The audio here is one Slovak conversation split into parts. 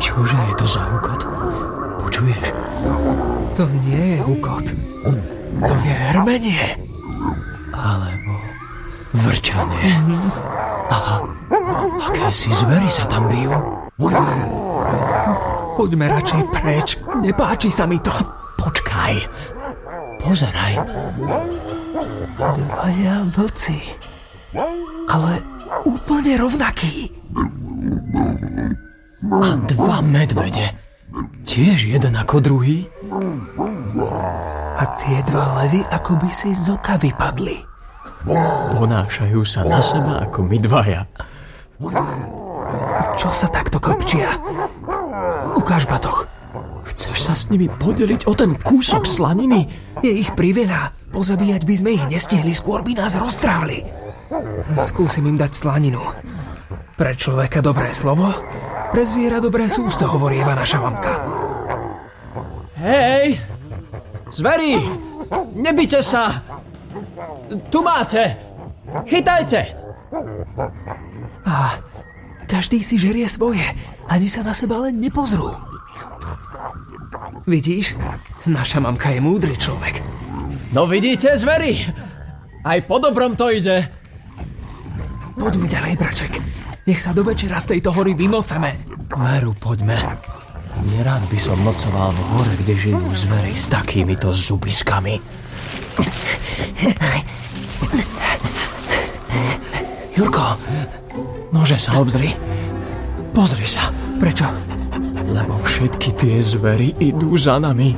Čože je to za hukot? Počuješ? To nie je hukot. To je hrmenie. Alebo vrčanie. Aha. Akési zvery sa tam bijú. Poďme radšej preč. Nepáči sa mi to. Počkaj. Pozeraj. Dvaja vlci. Ale úplne rovnakí. A dva medvede. Tiež jeden ako druhý. A tie dva levy ako by si z oka vypadli. Ponášajú sa na seba ako my dvaja. Čo sa takto kopčia? Ukáž batoh. Chceš sa s nimi podeliť o ten kúsok slaniny? Je ich priveľa. Pozabíjať by sme ich nestihli, skôr by nás roztrhali. Skúsim im dať slaninu. Pre človeka dobré slovo, pre zviera dobré sústo, hovorieva naša mamka. Hej! Zveri! Nebite sa! Tu máte! Chytajte! A každý si žerie svoje, ani sa na seba len nepozrú. Vidíš? Naša mamka je múdry človek. No vidíte, zveri? Aj po dobrom to ide. Poďme ďalej, braček. Nech sa do večera z tejto hory vymoceme. Veru, poďme. Nerád by som nocoval v hore, kde žijú zvery s takýmito zubiskami. Jurko, nože sa obzri. Pozri sa. Prečo? Lebo všetky tie zvery idú za nami.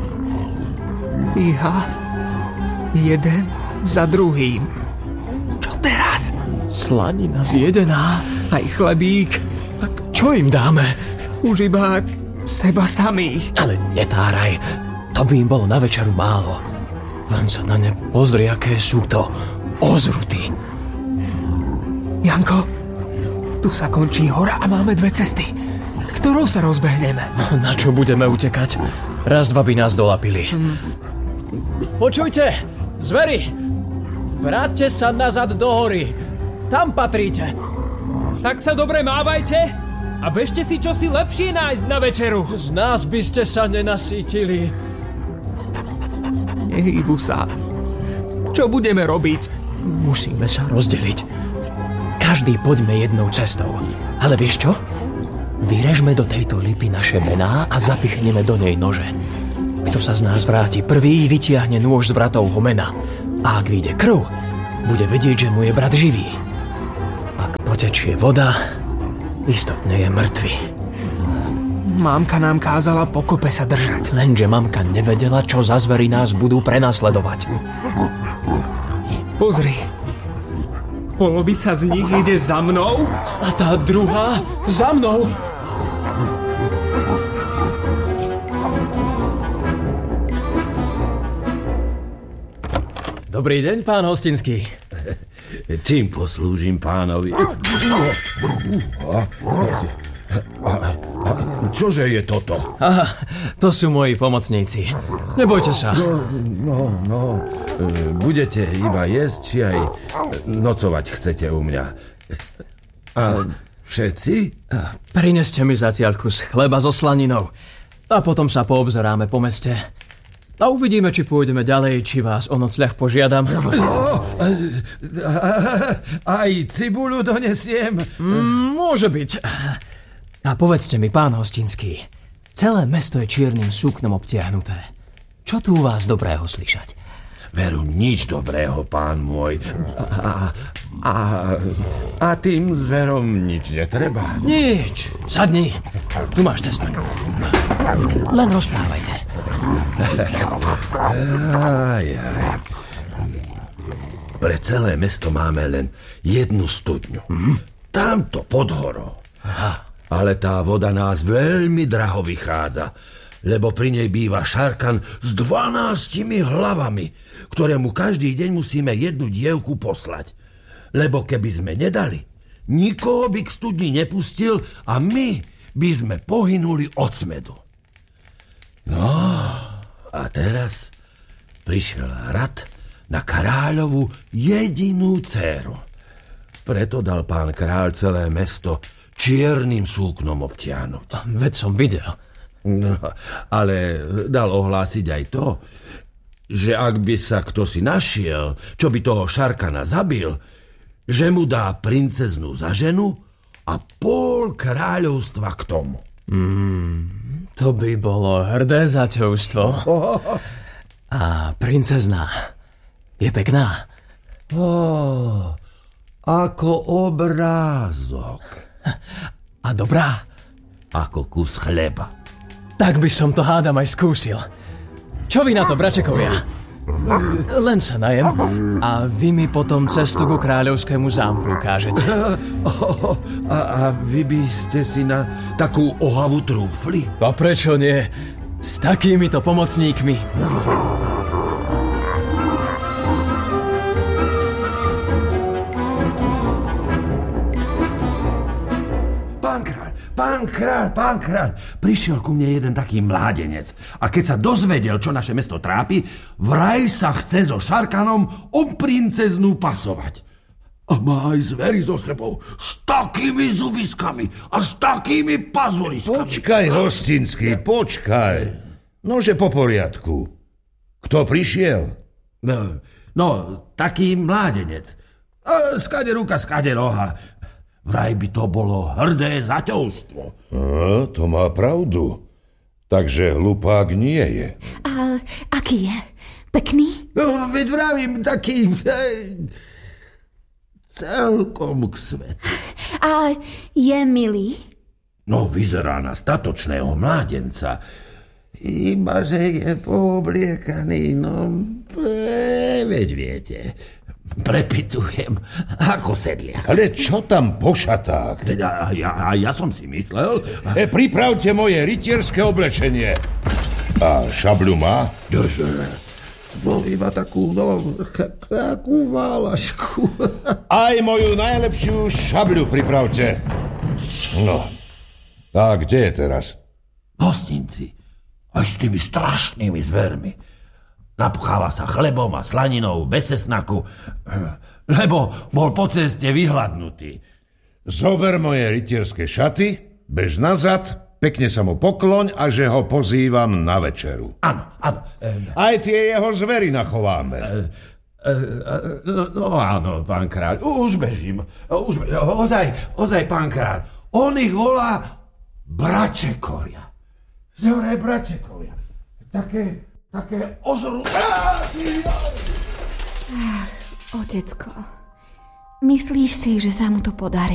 Iha. Jeden za druhým. Čo teraz? Slanina zjedená. Aj chlebík. Tak čo im dáme? Už iba seba samých. Ale netáraj. To by im bolo na večeru málo. Len sa na ne pozri, aké sú to ozruty. Janko, tu sa končí hora a máme dve cesty. Ktorou sa rozbehneme? Na čo budeme utekať? Raz, dva by nás dolapili. Počujte, zveri! Vráťte sa nazad do hory. Tam patríte. Tak sa dobre mávajte a bežte si čosi lepšie nájsť na večeru. Z nás by ste sa nenasítili. Nehýbu sa. Čo budeme robiť? Musíme sa rozdeliť. Každý poďme jednou cestou. Ale vieš čo? Vyrežme do tejto lipy naše mená a zapichneme do nej nože. Kto sa z nás vráti prvý, vytiahne nôž z bratovho mena. A ak vyjde krv, bude vedieť, že mu je brat živý. Ak potečie voda, istotne je mŕtvy. Mámka nám kázala pokope sa držať. Lenže mamka nevedela, čo za zvery nás budú prenasledovať. Pozri. Polovica z nich ide za mnou a tá druhá za mnou. Dobrý deň, pán Hostinský. Čím poslúžim pánovi? Čože je toto? Aha, to sú moji pomocníci. Nebojte sa. No. Budete iba jesť, či aj nocovať chcete u mňa? A všetci? Prineste mi zatiaľ kus chleba so slaninou. A potom sa poobzeráme po meste. A uvidíme, či pôjdeme ďalej, či vás o nocľah požiadam. Aj cibuľu donesiem? Môže byť. A povedzte mi, pán Hostinský, celé mesto je čiernym súknom obtiahnuté. Čo tu u vás dobrého slyšať? Veru, nič dobrého, pán môj. A tým zverom nič netreba? Nič. Sadni. Tu máš cesnak. Len rozprávajte. Pre celé mesto máme len jednu studňu. Tamto pod horou. Ale tá voda nás veľmi draho vychádza, lebo pri nej býva šarkan s 12 hlavami, ktorému každý deň musíme jednu dievku poslať. Lebo keby sme nedali, nikoho by k studni nepustil a my by sme pohynuli od smedu. No, a teraz prišiel rad na kráľovu jedinú dcéru. Preto dal pán kráľ celé mesto čiernym súknom obtiahnuť. Veď som videl. No, ale dal ohlásiť aj to, že ak by sa kto si našiel, čo by toho Šarkana zabil, že mu dá princeznú za ženu a pol kráľovstva k tomu. To by bolo hrdé zaťovstvo. A princezná je pekná. Ako obrázok. A dobrá. Ako kus chleba. Tak by som to hádam aj skúsil. Čo vy na to, bračekovia? Len sa najem a vy mi potom cestu ku kráľovskému zámku ukážete. A vy by ste si na takú ohavu trúfli? A prečo nie? S takýmito pomocníkmi. Pán kráľ, prišiel ku mne jeden taký mládenec a keď sa dozvedel, čo naše mesto trápi, vraj sa chce so Šarkanom o princeznú pasovať. A má aj zvery so sebou, s takými zubiskami a s takými pazuriskami. Počkaj, hostinský, počkaj. Nože po poriadku. Kto prišiel? No, taký mládenec. Skade ruka, skade noha. Vraj by to bolo hrdé zaťovstvo. To má pravdu. Takže hlupák nie je. A aký je? Pekný? No, veď vravím, taký celkom k svetu. A je milý? No, vyzerá na statočného mládenca. Iba, že je poobliekaný, no, veď viete, prepitujem ako sedliak. Ale čo tam po šatách? Teda ja som si myslel... Pripravte moje rytierské oblečenie. A šabľu má? No, iba takú válašku. Aj moju najlepšiu šabľu pripravte. No, a kde je teraz? V hostinci. Aj s tými strašnými zvermi. Napcháva sa chlebom a slaninou bez cesnaku, lebo bol po ceste vyhladnutý. Zober moje rytierské šaty, bež nazad, pekne sa mu pokloň a že ho pozývam na večeru. Áno. Aj tie jeho zvery nachováme. No áno, pán kráľ, už bežím. Ozaj, pán kráľ, on ich volá bračekovia. Zore bračekovia. Také ozru... Otecko, myslíš si, že sa mu to podarí?